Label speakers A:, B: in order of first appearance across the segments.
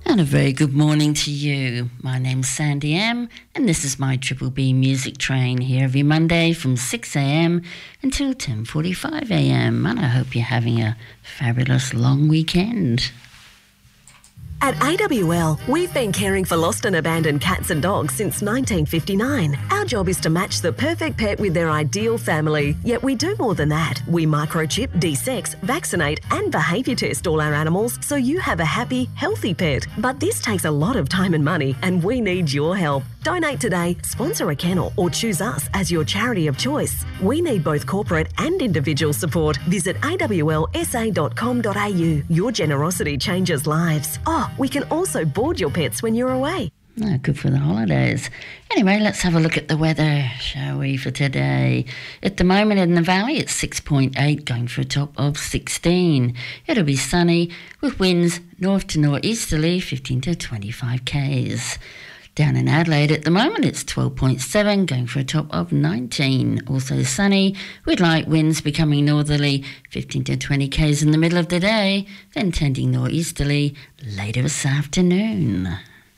A: And a very good morning to you. My name's Sandy M, and this is my Triple B Music Train here every Monday from 6 a.m. until 10:45 a.m. And I hope you're having a fabulous long weekend.
B: At AWL, we've been caring for lost and abandoned cats and dogs since 1959. Our job is to match the perfect pet with their ideal family. Yet we do more than that. We microchip, desex, vaccinate and behaviour test all our animals so you have a happy, healthy pet. But this takes a lot of time and money and we need your help. Donate today, sponsor a kennel or choose us as your charity of choice. We need both corporate and individual support. Visit awlsa.com.au. Your generosity changes lives. Oh, we can also board your pets when you're away.
A: Oh, good for the holidays. Anyway, let's have a look at the weather, shall we, for today. At the moment in the valley, it's 6.8, going for a top of 16. It'll be sunny with winds north to northeasterly, 15 to 25 k's. Down in Adelaide at the moment, it's 12.7, going for a top of 19. Also sunny, with light winds becoming northerly, 15 to 20 k's in the middle of the day, then tending northeasterly later this afternoon.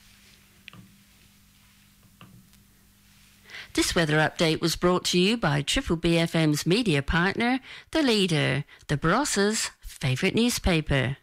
A: This weather update was brought to you by Triple BFM's media partner, The Leader, the Baross's favourite newspaper.